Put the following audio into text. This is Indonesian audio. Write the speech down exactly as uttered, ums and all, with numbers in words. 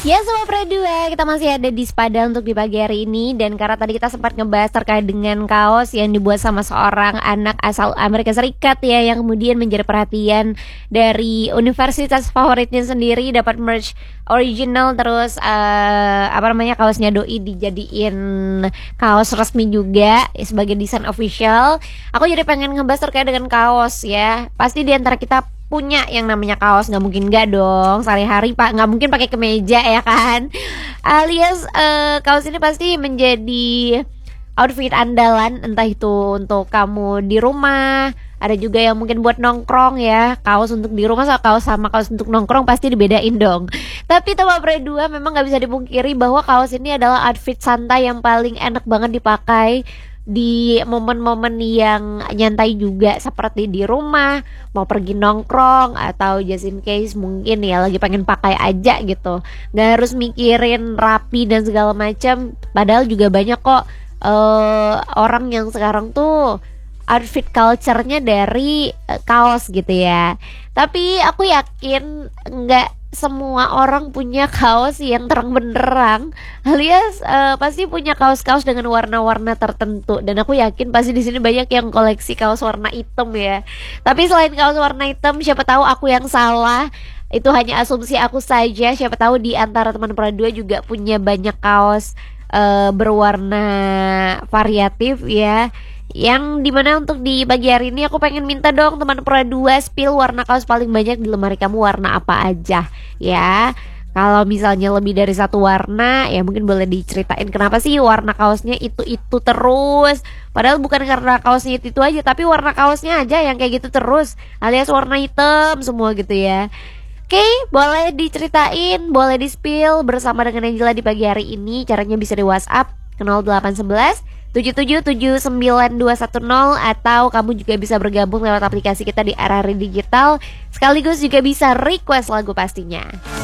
Ya Sobat Pro dua, kita masih ada di Spada untuk di pagi hari ini. Dan karena tadi kita sempat ngebahas terkait dengan kaos yang dibuat sama seorang anak asal Amerika Serikat ya, yang kemudian menjadi perhatian dari universitas favoritnya sendiri, dapat merch original. Terus uh, apa namanya, kaosnya doi dijadiin kaos resmi juga ya, sebagai desain official. Aku jadi pengen ngebahas terkait dengan kaos ya. Pasti di antara kita punya yang namanya kaos, nggak mungkin nggak dong, sehari-hari pak nggak mungkin pakai kemeja ya kan, alias uh, kaos ini pasti menjadi outfit andalan, entah itu untuk kamu di rumah, ada juga yang mungkin buat nongkrong ya. Kaos untuk di rumah sama kaos sama kaos untuk nongkrong pasti dibedain dong. Tapi Sobat Pro dua, memang nggak bisa dipungkiri bahwa kaos ini adalah outfit santai yang paling enak banget dipakai di momen-momen yang nyantai juga, seperti di rumah, mau pergi nongkrong, atau just in case mungkin ya lagi pengen pakai aja gitu, nggak harus mikirin rapi dan segala macam. Padahal juga banyak kok uh, orang yang sekarang tuh outfit culture-nya dari uh, kaos gitu ya. Tapi aku yakin nggak semua orang punya kaos yang terang benderang, alias uh, pasti punya kaos-kaos dengan warna-warna tertentu. Dan aku yakin pasti di sini banyak yang koleksi kaos warna hitam ya. Tapi selain kaos warna hitam, siapa tahu aku yang salah. Itu hanya asumsi aku saja. Siapa tahu di antara teman Pro dua juga punya banyak kaos uh, berwarna variatif ya. Yang dimana untuk di pagi hari ini aku pengen minta dong teman Pro dua, spill warna kaos paling banyak di lemari kamu warna apa aja ya. Kalau misalnya lebih dari satu warna ya mungkin boleh diceritain kenapa sih warna kaosnya itu-itu terus. Padahal bukan karena kaosnya itu, itu aja, tapi warna kaosnya aja yang kayak gitu terus, alias warna hitam semua gitu ya. Oke, boleh diceritain, boleh di spill bersama dengan Angela di pagi hari ini. Caranya bisa di WhatsApp ke nol delapan satu satu tujuh tujuh tujuh sembilan dua satu nol, atau kamu juga bisa bergabung lewat aplikasi kita di R R I Digital, sekaligus juga bisa request lagu pastinya.